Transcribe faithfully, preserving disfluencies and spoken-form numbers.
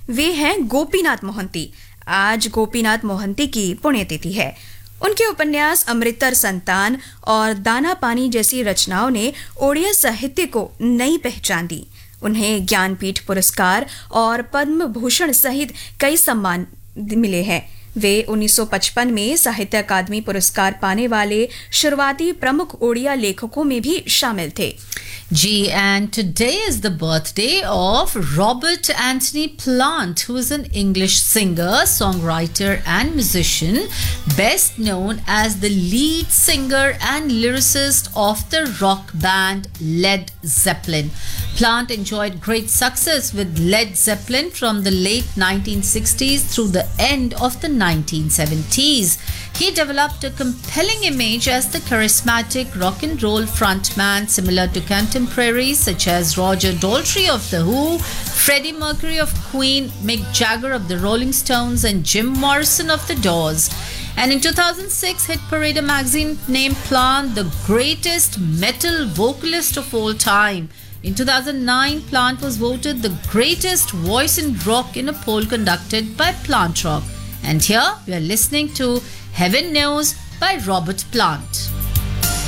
वे हैं गोपीनाथ मोहंती। आज गोपीनाथ मोहंती की पुण्यतिथि है। उनके उपन्यास अमृतर संतान और दाना पानी जैसी रचनाओं ने ओडिया साहित्य को नई पहचान दी। उन्हें ज्ञानपीठ पुरस्कार और पद्म भूषण सहित कई सम्मान मिले हैं। वे उन्नीस सौ पचपन में साहित्य अकादमी पुरस्कार पाने वाले शुरुआती प्रमुख ओडिया लेखकों में भी शामिल थे। Gee, and today is the birthday of Robert Anthony Plant, who is an English singer, songwriter and musician, best known as the lead singer and lyricist of the rock band Led Zeppelin. Plant enjoyed great success with Led Zeppelin from the late nineteen sixties through the end of the nineteen seventies. He developed a compelling image as the charismatic rock and roll frontman similar to contemporaries such as Roger Daltrey of The Who, Freddie Mercury of Queen, Mick Jagger of the Rolling Stones, and Jim Morrison of The Doors. And in two thousand six, Hit Parade magazine named Plant the greatest metal vocalist of all time. In two thousand nine, Plant was voted the greatest voice in rock in a poll conducted by Plant Rock. And here we are listening to Heaven Knows by Robert Plant.